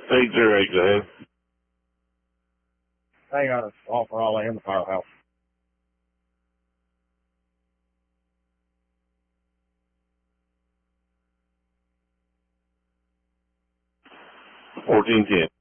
808, go ahead. Hang on, off Raleigh in the firehouse. 1410.